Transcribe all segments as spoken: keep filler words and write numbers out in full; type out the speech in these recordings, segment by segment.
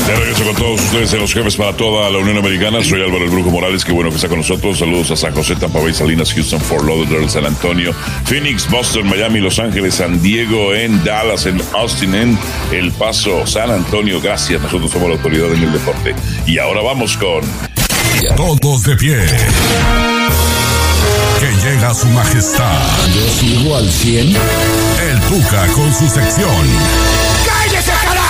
De regreso con todos ustedes en Los Jefes para toda la Unión Americana. Soy Álvaro el Brujo Morales, qué bueno que está con nosotros. Saludos a San José, Tampa Bay, Salinas, Houston, Fort Lauderdale, San Antonio, Phoenix, Boston, Miami, Los Ángeles, San Diego, en Dallas, en Austin, en El Paso, San Antonio. Gracias, nosotros somos la autoridad en el deporte. Y ahora vamos con... Todos de pie. Que llega su majestad. Yo sigo al cien. El Tuca con su sección. ¡Cállese, carajo!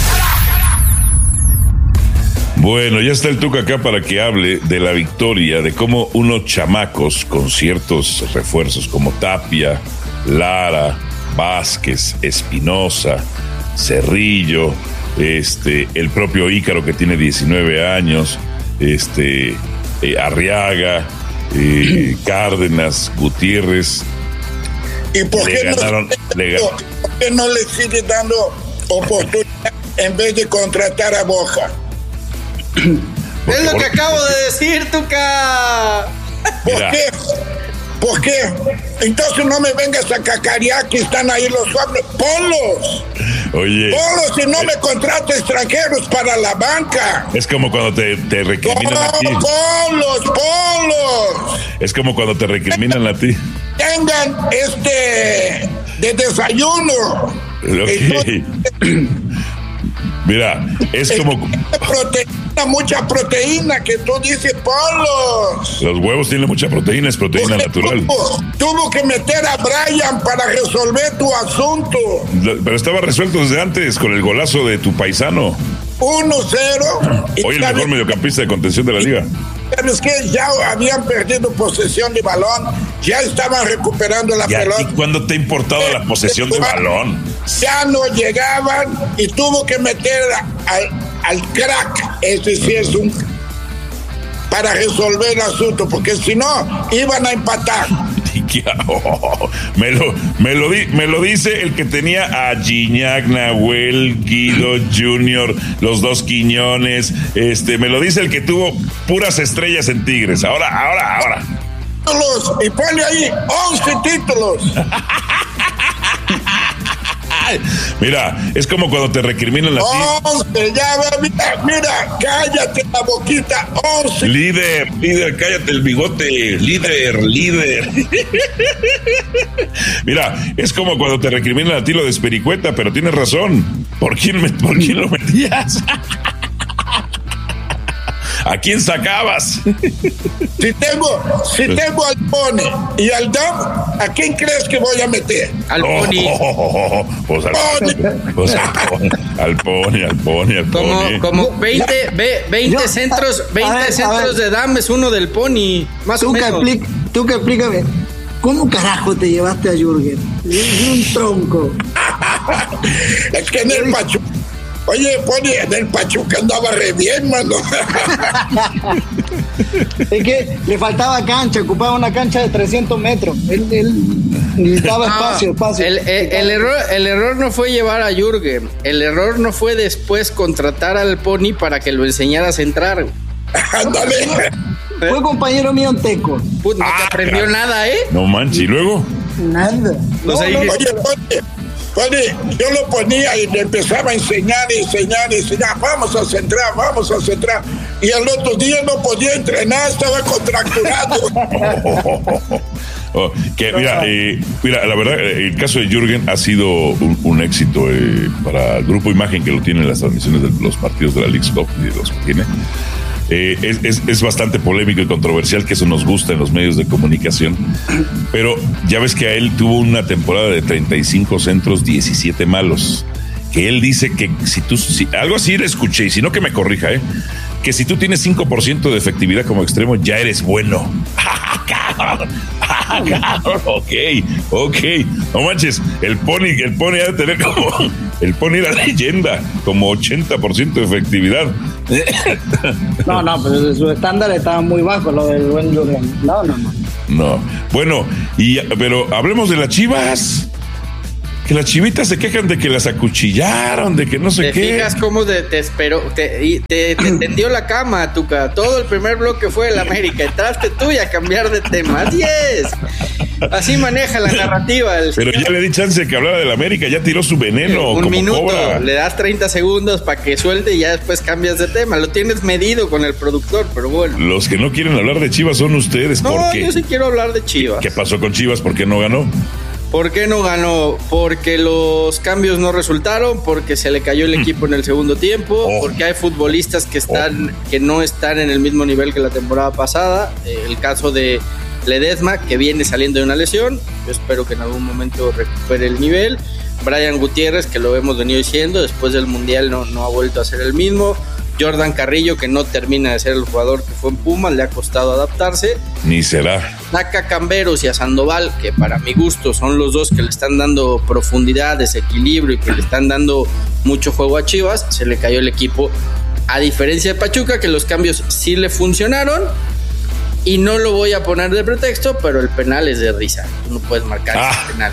Bueno, ya está el Tuca acá para que hable de la victoria, de cómo unos chamacos con ciertos refuerzos como Tapia, Lara, Vázquez, Espinosa, Cerrillo, este, el propio Ícaro que tiene diecinueve años, este, eh, Arriaga, eh, Cárdenas, Gutiérrez. ¿Y por qué, le ganaron, no, le ¿por qué no le sigue dando oportunidad en vez de contratar a Borja? Es lo que acabo de decir, Tuca. ¿Por Mira. qué? ¿Por qué? Entonces no me vengas a cacarear que están ahí los suables. ¡Ponlos! Oye, ¡Ponlos y no me contrates extranjeros para la banca! es como cuando te, te recriminan a ti. ¡Ponlos! ¡Ponlos! Es como cuando te recriminan a ti. Tengan este de desayuno. Ok. Mira, es como... Proteína, mucha proteína que tú dices, ponlos. Los huevos tienen mucha proteína, es proteína Porque natural. Tuvo, tuvo que meter a Brian para resolver tu asunto. Pero estaba resuelto desde antes con el golazo de tu paisano. uno cero. Hoy el mejor mediocampista de contención de la liga. Pero es que ya habían perdido posesión de balón, ya estaban recuperando la ¿Y a ti pelota. cuándo te ha importado la posesión de balón? Ya no llegaban y tuvo que meter al, al crack, ese sí es un... para resolver el asunto, porque si no, iban a empatar. Oh, me, lo, me, lo di, me lo dice el que tenía a Gignac, Nahuel, Guido Junior, los dos Quiñones, este, me lo dice el que tuvo puras estrellas en Tigres. Ahora, ahora, ahora. Y ponle ahí once títulos. Mira, es como cuando te recriminan a ti. once, ya va, mira, mira, cállate la boquita, once. Líder, líder, cállate el bigote, líder, líder. Mira, es como cuando te recriminan a ti lo de Espericueta, pero tienes razón. ¿Por quién, me, por quién lo metías? ¿A quién sacabas? Si tengo, si tengo al Pony y al Dom, ¿a quién crees que voy a meter? Al Pony. Oh, oh, oh, oh, pues al, pues al Pony, al Pony, al Pony, al Como, Pony. como veinte, ve, veinte Yo- centros, veinte a ver, a centros ver. de Dam es uno del Pony, más o Tú que, menos. explic- tú que explícame, ¿cómo carajo te llevaste a Jürgen? Es un tronco. Es que en el Pachuca, oye, Pony, en el Pachuca andaba re bien, mano. Es que le faltaba cancha, ocupaba una cancha de trescientos metros. Él, él necesitaba No, espacio, espacio. El, el- el error, el error no fue llevar a Jürgen, el error no fue después contratar al Pony para que lo enseñara a centrar. Ándale. Fue compañero mío en Teco. Put, no te Ah, aprendió caray. nada, ¿eh? No manches, y luego. Nada. O sea, No, no, y- Oye, Pony, Pony, yo lo ponía y le empezaba a enseñar, enseñar, enseñar. Vamos a centrar, vamos a centrar. Y al otro día no podía entrenar, estaba contracturado. Oh, que mira, eh, mira, la verdad, el caso de Jürgen ha sido un, un éxito eh, para el Grupo Imagen, que lo tiene en las transmisiones de los partidos de la Leagues Cup y de los que tiene. Eh, es, es, es bastante polémico y controversial, que eso nos gusta en los medios de comunicación, pero ya ves que a él tuvo una temporada de treinta y cinco centros, diecisiete malos, que él dice que si tú, si, algo así le escuché, y si no que me corrija, eh, que si tú tienes cinco por ciento de efectividad como extremo, ya eres bueno. Cabrón, cabrón, ok, ok, no manches, el Pony, el Pony ha de tener como, el Pony era leyenda, como ochenta por ciento de efectividad. no, no, pero su estándar estaba muy bajo, lo del buen Jürgen. No, no, no. No, bueno, y pero hablemos de las Chivas. Que las chivitas se quejan de que las acuchillaron, de que no sé ¿Te qué. fijas cómo te, te esperó? Te, y te, te tendió la cama, Tuca. Todo el primer bloque fue el América. Entraste tú y a cambiar de tema. Así es. Así maneja la narrativa. El Pero ya le di chance de que hablara del América, ya tiró su veneno. Un como minuto, cobra. le das treinta segundos para que suelte y ya después cambias de tema. Lo tienes medido con el productor, pero bueno. Los que no quieren hablar de Chivas son ustedes. No, ¿Por qué? yo sí quiero hablar de Chivas. ¿Qué pasó con Chivas? ¿Por qué no ganó? ¿Por qué no ganó? Porque los cambios no resultaron, porque se le cayó el equipo en el segundo tiempo, Oh. porque hay futbolistas que están Oh. que no están en el mismo nivel que la temporada pasada. Eh, el caso de Ledesma, que viene saliendo de una lesión. Yo espero que en algún momento recupere el nivel. Brian Gutiérrez, que lo hemos venido diciendo, después del Mundial no, no ha vuelto a ser el mismo. Jordan Carrillo, que no termina de ser el jugador que fue en Pumas, le ha costado adaptarse. Ni será. Saca a Camberos y a Sandoval, que para mi gusto son los dos que le están dando profundidad, desequilibrio y que le están dando mucho juego a Chivas. Se le cayó el equipo, a diferencia de Pachuca, que los cambios sí le funcionaron. Y no lo voy a poner de pretexto, pero el penal es de risa. Tú no puedes marcar Ah. ese penal.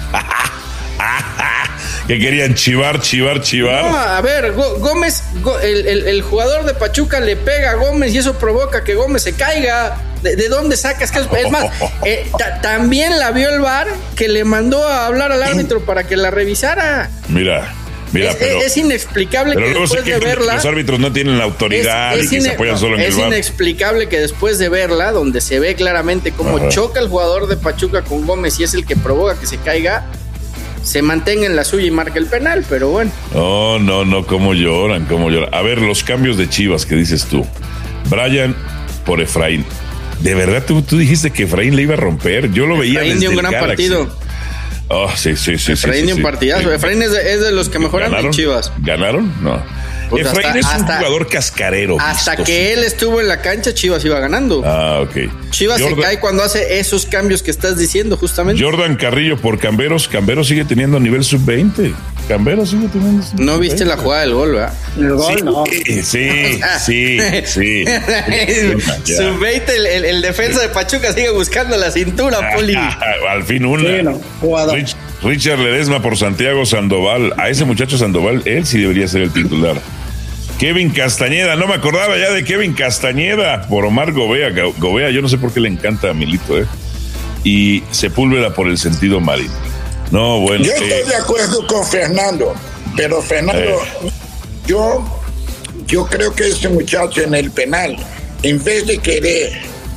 Que querían chivar, chivar, chivar. No, a ver, Go- Gómez, Go- el, el- el jugador de Pachuca le pega a Gómez y eso provoca que Gómez se caiga. ¿De, de dónde sacas? Que es, es más, eh, ta- también la vio el V A R, que le mandó a hablar al árbitro para que la revisara. Mira, mira, es, pero. es inexplicable pero que luego se después de quejan que verla. los árbitros no tienen la autoridad Es, es y que se ine- apoyan solo en es el V A R. inexplicable que después de verla, donde se ve claramente cómo Ajá. choca el jugador de Pachuca con Gómez y es el que provoca que se caiga, se mantenga en la suya y marque el penal, pero bueno. No, no, no, cómo lloran, cómo lloran. A ver, los cambios de Chivas que dices tú. Brian por Efraín. ¿De verdad tú, tú dijiste que Efraín le iba a romper? Yo lo veía Efraín desde dio un el gran Galaxy. partido. Oh, sí, sí, sí. Efraín sí, dio sí, un partidazo. sí. Efraín es de, es de los que mejoran ¿Ganaron? en Chivas. ¿Ganaron? No. Pues Efraín hasta- es un hasta- jugador cascarero. Hasta vistoso. que él estuvo en la cancha, Chivas iba ganando. Ah, ok. Chivas Jordan, se cae cuando hace esos cambios que estás diciendo, justamente. Jordan Carrillo por Camberos. Camberos sigue teniendo nivel sub veinte. Camberos sigue teniendo. sub No viste veinte. la jugada del gol, ¿verdad? El gol, Sí, no. sí, sí, sí. Ya. Sub veinte, el, el- el defensa de Pachuca sigue buscando la cintura, Poli. Al fin una. Sí, no, jugador. Rich- Richard Ledesma por Santiago Sandoval. A ese muchacho Sandoval, él sí debería ser el titular. Kevin Castañeda, no me acordaba ya de Kevin Castañeda por Omar Gobea. Go- Gobea, yo no sé por qué le encanta a Milito, ¿eh? Y Sepúlveda por el sentido marino. No, bueno. Yo eh, estoy de acuerdo con Fernando, pero Fernando, Eh. yo, yo creo que ese muchacho en el penal, en vez de querer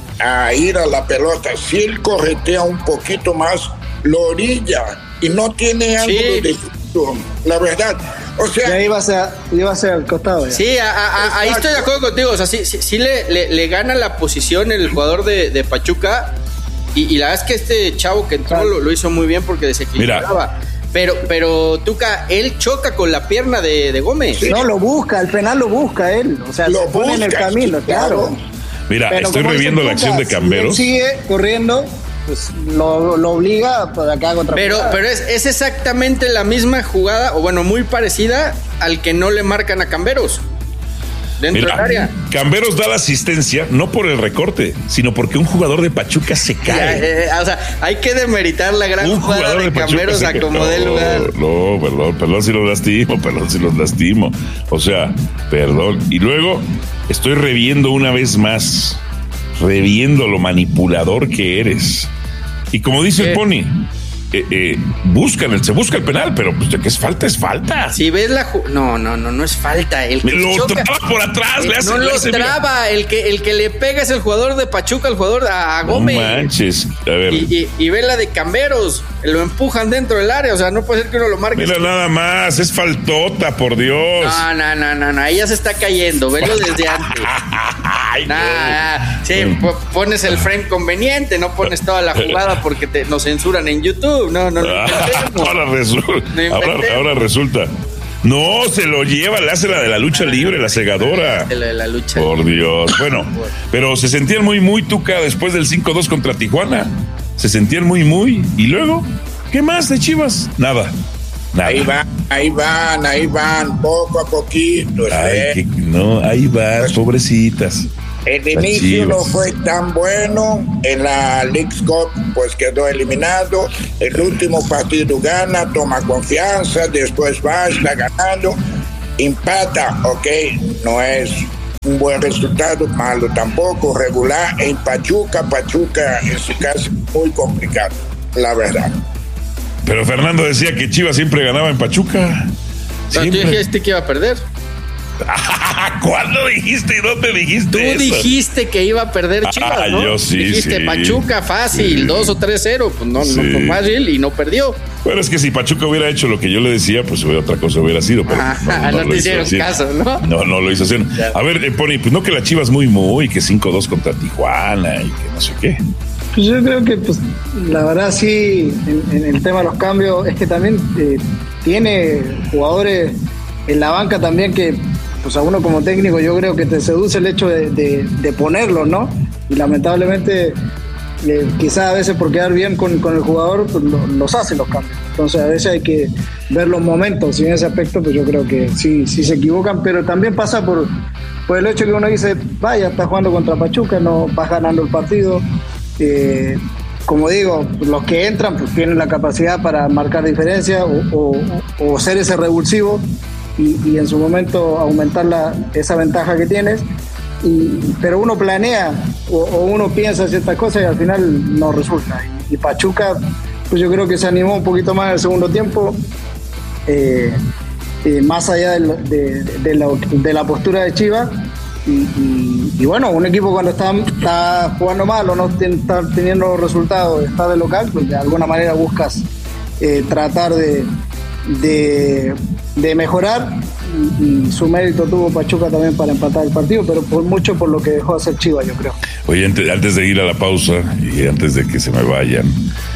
a ir a la pelota, si él corretea un poquito más, lo orilla y no tiene ángulo Sí. de tiro, la verdad. O sea, Ya iba a ser, iba a ser al costado. Ya. Sí, a- a- a- ahí estoy de acuerdo contigo. O sea, sí, sí, sí le, le- le gana la posición el jugador de, de Pachuca. Y, y la verdad es que este chavo que entró lo, lo hizo muy bien porque desequilibraba. Pero, pero Tuca, él choca con la pierna de, de Gómez. No, lo busca, el penal lo busca él. O sea, Lo se pone en el busca, camino, sí, claro. claro. mira, Pero estoy como dice reviendo la Tuca, acción de si él Camberos. sigue corriendo, pues lo, lo obliga para acá contra Pero, pero es, es exactamente la misma jugada, o bueno, muy parecida al que no le marcan a Camberos. Dentro Mira, del área. Camberos da la asistencia no por el recorte, sino porque un jugador de Pachuca se Ya, cae. eh, o sea, hay que demeritar la gran Un jugada jugador de de Pachuca Camberos se a cae. como dé No, lugar. No, perdón, perdón si los lastimo, perdón si los lastimo. O sea, perdón. Y luego estoy reviendo una vez más, reviendo lo manipulador que eres. Y como dice ¿Qué? el Pony, eh, eh, buscan el, se busca el penal, pero pues de que es falta, es falta. Si ves la ju- no, no, no, no es falta. El que Lo choca- traba por atrás, le hace. no le lo hace, mira. traba, el que, el que le pega es el jugador de Pachuca, el jugador a, a No Gómez. manches. A ver. Y, y, y ve la de Camberos, lo empujan dentro del área, o sea, no puede ser que uno lo marque. Mira nada más, es faltota, por Dios. No, no, no, no, no, ahí ya se está cayendo, velo desde antes. Ay, no. Nah, sí, po- pones el frame conveniente, no pones toda la jugada porque te, nos censuran en YouTube. No, no, no. inventemos. ahora, resulta, No ahora, inventemos. ahora resulta. No, se lo lleva, le hace la de la lucha libre, la segadora. De la, de la lucha. Por Dios. Bueno, pero se sentían muy, muy Tuca después del cinco dos contra Tijuana. Se sentían muy, muy. Y luego, ¿qué más de Chivas? Nada. Nada. ahí van, ahí van, ahí van, poco a poquito. Ay, ¿eh? que, no, ahí va, pobrecitas. El Las inicio no Chivas. fue tan bueno, en la Leagues Cup pues quedó eliminado, el último partido gana, toma confianza, después va, está ganando, empata, ok, no es un buen resultado, malo tampoco, regular, en Pachuca, Pachuca en su casa muy complicado. la verdad. Pero Fernando decía que Chivas siempre ganaba en Pachuca. Tú dijiste que iba a perder. ¿Cuándo dijiste y dónde dijiste Tú eso? dijiste que iba a perder Chivas, ah, ¿no? Yo sí, dijiste sí. Pachuca fácil, dos sí. o tres cero. Pues no, sí. no fue fácil y no perdió. Bueno, es que si Pachuca hubiera hecho lo que yo le decía, pues otra cosa hubiera sido. Pero ah, no, no, no, no te hicieron así. caso, ¿no? No, no lo hizo así. A ver, eh, Pony, pues no que la Chivas muy muy, que cinco dos contra Tijuana y que no sé qué. Pues yo creo que, pues, la verdad sí, en, en el tema de los cambios, es que también eh, tiene jugadores en la banca también que, pues a uno como técnico yo creo que te seduce el hecho de, de, de ponerlo, ¿no? Y lamentablemente eh, quizás a veces por quedar bien con, con el jugador pues lo, los hace los cambios. Entonces a veces hay que ver los momentos y en ese aspecto pues yo creo que sí, sí se equivocan, pero también pasa por, por el hecho que uno dice, vaya, está jugando contra Pachuca, no vas ganando el partido. Eh, como digo, los que entran pues tienen la capacidad para marcar diferencia o, o, o ser ese revulsivo y, y en su momento aumentar la, esa ventaja que tienes, y, pero uno planea o, o uno piensa ciertas cosas y al final no resulta. Y, y Pachuca, pues yo creo que se animó un poquito más en el segundo tiempo, eh, eh, más allá de, de, de, la, de la postura de Chivas. Y, y, y bueno, un equipo cuando está, está jugando mal o no está teniendo resultados, está de local, pues de alguna manera buscas eh, tratar de, de, de mejorar y, y su mérito tuvo Pachuca también para empatar el partido, pero por mucho por lo que dejó hacer Chivas, yo creo. Oye, antes de ir a la pausa y antes de que se me vayan,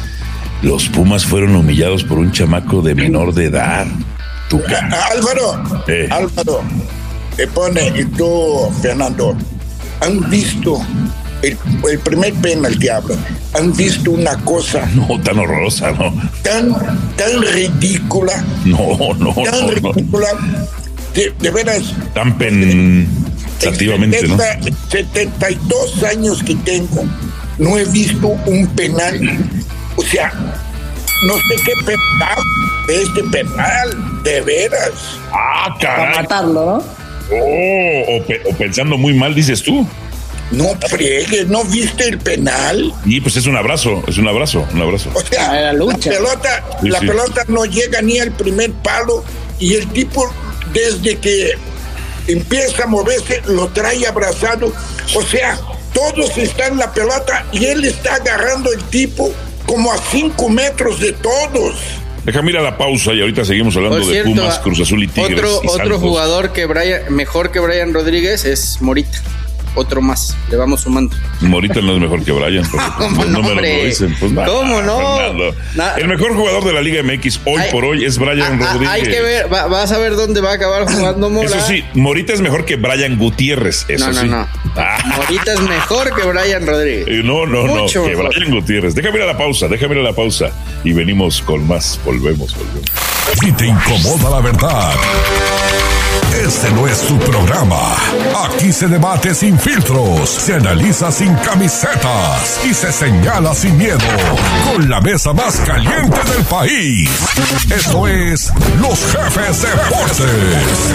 los Pumas fueron humillados por un chamaco de menor de edad. Tuca. Álvaro, eh. Álvaro. Te pone, y tú, Fernando, han visto el, el primer penal que hablo, han visto una cosa. No, tan horrorosa, no. Tan, tan ridícula. No, no, Tan no, ridícula. No. De, de veras. Tan pensativamente, ¿no? setenta y dos años que tengo, no he visto un penal. O sea, no sé qué penal, este penal, de veras. Ah, caray. Para matarlo, ¿no? Oh, o, pe- o pensando muy mal, dices tú. No friegues, ¿no viste el penal? Y pues es un abrazo, es un abrazo, un abrazo. O sea, la, lucha. la pelota, sí, la sí. pelota no llega ni al primer palo y el tipo desde que empieza a moverse lo trae abrazado. O sea, todos están en la pelota y él está agarrando el tipo como a cinco metros de todos. Déjame ir a la pausa y ahorita seguimos hablando Por de cierto, Pumas, Cruz Azul y Tigres. Otro, y otro jugador que Brian, mejor que Brian Rodríguez es Morita. Otro más, le vamos sumando. Morita no es mejor que Brian. ¿Cómo no, hombre? Lo dicen, pues, nada, ¿Cómo no? Nah. El mejor jugador de la Liga M X hoy hay, por hoy es Brian a, Rodríguez. Hay que ver, va, vas a ver dónde va a acabar jugando Mora. Eso sí, Morita es mejor que Brian Gutiérrez. Eso no, no, sí. no. Ah. Morita es mejor que Brian Rodríguez. Eh, no, no, Mucho no, que mejor. Brian Gutiérrez. Déjame ir a la pausa, déjame ir a la pausa. Y venimos con más. Volvemos, volvemos. Si te incomoda la verdad, este no es tu programa. Aquí se debate sin filtros, se analiza sin camisetas y se señala sin miedo. Con la mesa más caliente del país. Esto es Los Jefes Deportes.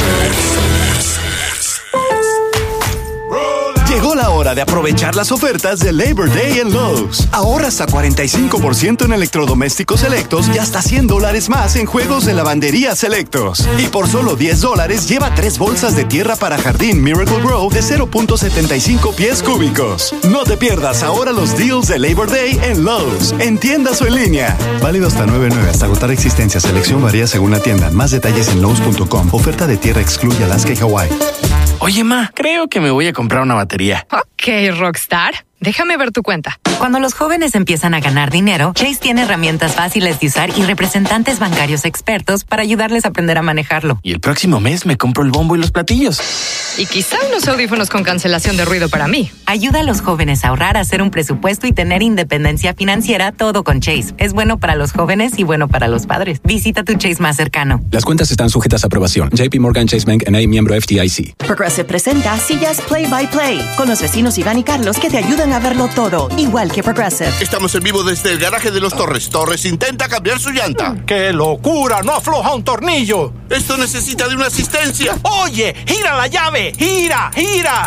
Llegó la hora de aprovechar las ofertas de Labor Day en Lowe's. Ahorra hasta cuarenta y cinco por ciento en electrodomésticos selectos y hasta cien dólares más en juegos de lavandería selectos. Y por solo diez dólares lleva tres bolsas de tierra para jardín Miracle Grow de cero punto setenta y cinco pies cúbicos. No te pierdas ahora los deals de Labor Day en Lowe's, en tiendas o en línea. Válido hasta nueve nueve hasta agotar existencia. Selección varía según la tienda. Más detalles en lowes punto com. Oferta de tierra excluye Alaska y Hawái. Oye, ma, creo que me voy a comprar una batería. Ok, Rockstar. Déjame ver tu cuenta. Cuando los jóvenes empiezan a ganar dinero, Chase tiene herramientas fáciles de usar y representantes bancarios expertos para ayudarles a aprender a manejarlo. Y el próximo mes me compro el bombo y los platillos. Y quizá unos audífonos con cancelación de ruido para mí. Ayuda a los jóvenes a ahorrar, a hacer un presupuesto y tener independencia financiera, todo con Chase. Es bueno para los jóvenes y bueno para los padres. Visita tu Chase más cercano. Las cuentas están sujetas a aprobación. J P Morgan Chase Bank N A, miembro F D I C. Progressive presenta Sillas Play by Play con los vecinos Iván y Carlos que te ayudan a verlo todo, igual que Progressive. Estamos en vivo desde el garaje de los Torres. Torres intenta cambiar su llanta. ¡Qué locura! ¡No afloja un tornillo! Esto necesita de una asistencia. Oye, gira la llave, gira, gira.